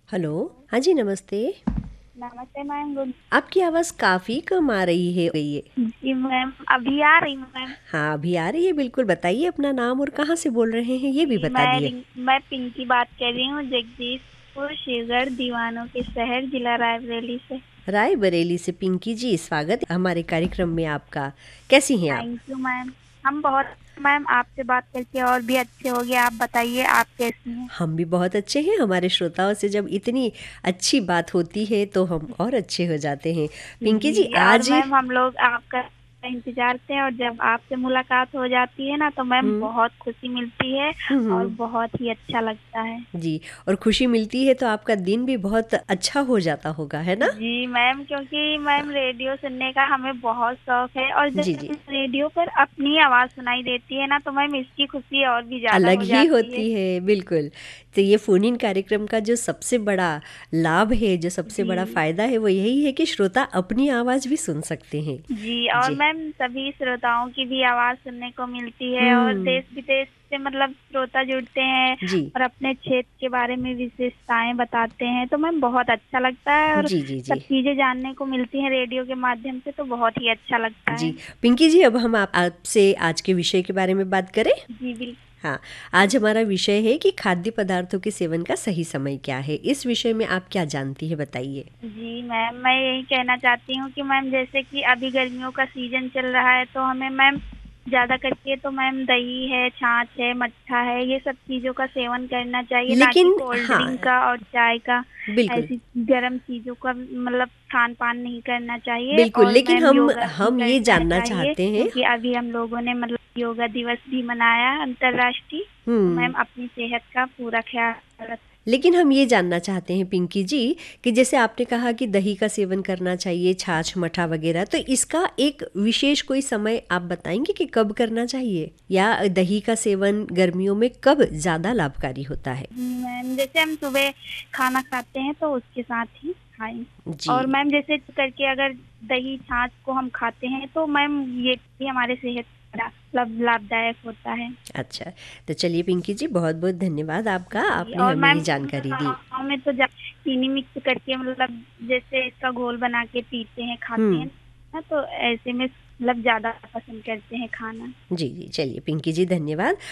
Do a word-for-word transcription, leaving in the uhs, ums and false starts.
Hello. हाँ जी, नमस्ते। नमस्ते मैम। गुड। आपकी आवाज़ काफ़ी कम आ रही है ये। जी मैम, अभी आ रही मैम। हाँ, अभी आ रही है बिल्कुल। बताइए अपना नाम और कहाँ से बोल रहे हैं ये भी जी बता मैं दिए। रिंक मैं पिंकी बात कर रही हूँ, जगदीशपुर शिवगढ़ दीवानों के शहर, जिला रायबरेली से। रायबरेली से। पिंकी जी, स्वागत है हमारे कार्यक्रम में आपका। कैसी हैं आप? Thank you ma'am. हम बहुत मैम आपसे बात करके और भी अच्छे हो गए। आप बताइए, आप कैसी हैं? हम भी बहुत अच्छे हैं। हमारे श्रोताओं से जब इतनी अच्छी बात होती है तो हम और अच्छे हो जाते हैं। पिंकी जी, जी, और आज मैम हम लोग आपका इंतजार करते हैं, और जब आपसे मुलाकात हो जाती है ना तो मैम हम्म बहुत खुशी मिलती है हम्म और हम्म, बहुत ही अच्छा लगता है। जी। और खुशी मिलती है तो आपका दिन भी बहुत अच्छा हो जाता होगा, है ना? जी मैम, क्योंकि मैम रेडियो सुनने का हमें बहुत शौक है, और जी जब जी, रेडियो पर अपनी आवाज़ सुनाई देती है ना तो मैम इसकी खुशी और भी ज़्यादा अलग हो ही जाती है। होती है, बिल्कुल। तो ये फ़ोन इन कार्यक्रम का जो सबसे बड़ा लाभ है, जो सबसे बड़ा जी। फ़ायदा है, वो यही है कि श्रोता अपनी आवाज़ भी सुन सकते हैं। जी, और जी। मैम सभी श्रोताओं की भी आवाज़ सुनने को मिलती है, और हुँ, देश विदेश से मतलब श्रोता जुड़ते हैं जी। और अपने क्षेत्र के बारे में विशेषताएं बताते हैं, तो मैम बहुत अच्छा लगता है, और जी, जी, सब जी। चीज़ें जानने को मिलती हैं रेडियो के माध्यम से, तो बहुत ही अच्छा लगता जी, है। पिंकी जी, अब हम आप आपसे आज के विषय के बारे में बात करें? जी बिल्कुल। हाँ, आज हमारा विषय है कि खाद्य पदार्थों के सेवन का सही समय क्या है? इस विषय में आप क्या जानती हैं, बताइए? जी मैम, मैं यही कहना चाहती हूँ कि मैम जैसे कि अभी गर्मियों का सीजन चल रहा है, तो हमें मैम ज़्यादा करके तो मैम दही है, छाछ है, मट्ठा है, ये सब चीज़ों का सेवन करना चाहिए, ना कि लेकिन कोल्ड ड्रिंक हाँ, का और चाय का। बिल्कुल। ऐसी गर्म चीज़ों का मतलब खान पान नहीं करना चाहिए, बिल्कुल, और लेकिन मैम हम योगा भी हम ये करना जानना चाहिए, चाहते हैं। क्योंकि अभी हम लोगों ने मतलब योगा दिवस भी मनाया अंतर्राष्ट्रीय। तो मैम हुँ। अपनी सेहत का पूरा ख्याल रखें। लेकिन हम ये जानना चाहते हैं पिंकी जी कि जैसे आपने कहा कि दही का सेवन करना चाहिए, छाछ, मठा वगैरह, तो इसका एक विशेष कोई समय आप बताएँगे कि कब करना चाहिए? या दही का सेवन गर्मियों में कब ज़्यादा लाभकारी होता है? मैम जैसे हम सुबह खाना खाते हैं तो उसके साथ ही खाएं। जी। और मैम जैसे करके अगर दही छाछ को हम खाते हैं तो मैम ये भी हमारे सेहत का मतलब लाभदायक होता है। अच्छा, तो चलिए पिंकी जी, बहुत-बहुत धन्यवाद आपका, जी, आपने और हमें मैम ये जानकारी दी। गाँव में तो जा- चीनी मिक्स करके मतलब जैसे इसका घोल बना के पीते हैं, खाते हैं हुँ। ना, तो ऐसे में मतलब ज्यादा पसंद करते हैं खाना। जी, जी, चलिए पिंकी जी, धन्यवाद।